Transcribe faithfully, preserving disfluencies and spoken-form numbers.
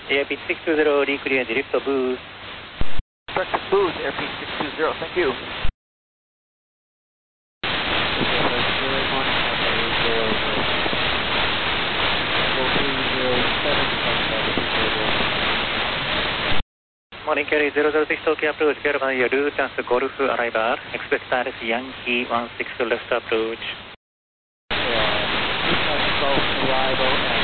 Airpit six two zero, re-clear direct to boost. Direct to boost, Airpit six two zero, thank you. Morning, carry zero zero six Tokyo approach, verify your route as Golf arrival. Express status Yankee one six left approach. Yeah, Golf arrival.